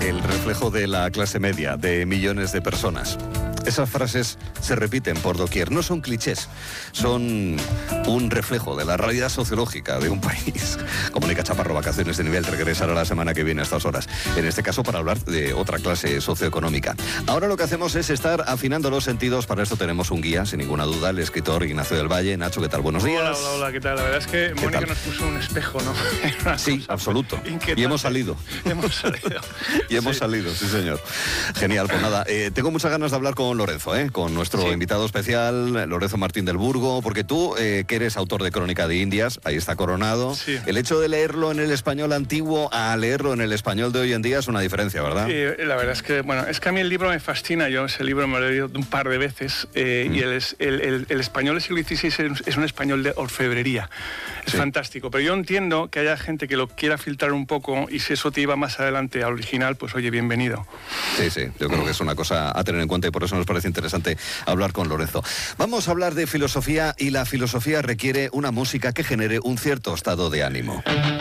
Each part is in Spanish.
el reflejo de la clase media, de millones de personas. Esas frases se repiten por doquier, no son clichés, son un reflejo de la realidad sociológica de un país. Comunica Chaparro, Vacaciones de Nivel, regresará la semana que viene a estas horas, en este caso para hablar de otra clase socioeconómica. Ahora lo que hacemos es estar afinando los sentidos, para esto tenemos un guía, sin ninguna duda, el escritor Ignacio del Valle. Nacho, ¿qué tal? Buenos días. Hola, ¿qué tal? La verdad es que Mónica nos puso un espejo, ¿no? Sí, absoluto. Y hemos salido. Hemos salido, sí señor. Genial, pues nada, tengo muchas ganas de hablar con Lorenzo, con nuestro invitado especial, Lorenzo Martín del Burgo, porque tú, que eres autor de Crónica de Indias, ahí está coronado, el hecho de leerlo en el español antiguo a leerlo en el español de hoy en día es una diferencia, ¿verdad? Sí, la verdad es que, es que a mí el libro me fascina, yo ese libro me lo he leído un par de veces, y el español del siglo XVI es un español de orfebrería, es fantástico, pero yo entiendo que haya gente que lo quiera filtrar un poco, y si eso te iba más adelante al original, pues oye, bienvenido. Sí, yo creo que es una cosa a tener en cuenta y por eso nos parece interesante hablar con Lorenzo. Vamos a hablar de filosofía, y la filosofía requiere una música que genere un cierto estado de ánimo.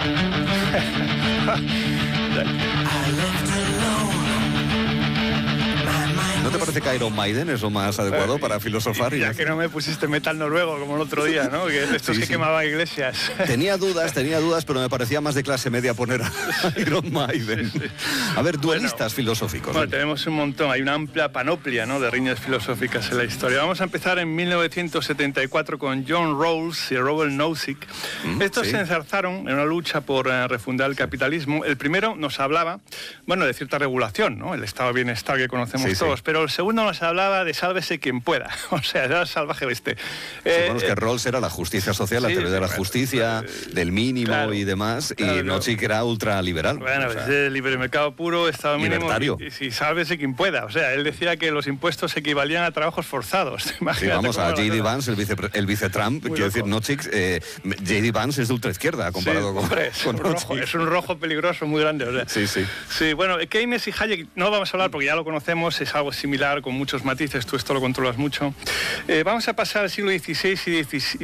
¿No te parece que Iron Maiden es lo más adecuado para filosofar? Ya que no me pusiste metal noruego como el otro día, ¿no? Que estos que quemaban iglesias. Tenía dudas, pero me parecía más de clase media poner a Iron Maiden. A ver, duelistas filosóficos. Bueno, tenemos un montón, hay una amplia panoplia, ¿no?, de riñas filosóficas en la historia. Vamos a empezar en 1974 con John Rawls y Robert Nozick. Estos se enzarzaron en una lucha por refundar el capitalismo. El primero nos hablaba, de cierta regulación, ¿no?, el estado de bienestar que conocemos todos, pero el segundo nos hablaba de sálvese quien pueda, o sea, era salvaje bestia. Es que Rawls era la justicia social, la teoría de la justicia, del mínimo y demás, y Nozick era ultraliberal. Bueno, es el libre mercado puro, estado mínimo, libertario. Y sálvese quien pueda, o sea, él decía que los impuestos equivalían a trabajos forzados. Sí, vamos, a J.D. Vance, el vice-Trump, quiero decir, Nozick, J.D. Vance es de ultraizquierda comparado con rojo, es un rojo peligroso muy grande, o sea. Sí, bueno, Keynes y Hayek no vamos a hablar porque ya lo conocemos, es algo similar con muchos matices, tú esto lo controlas mucho. Vamos a pasar al siglo XVI y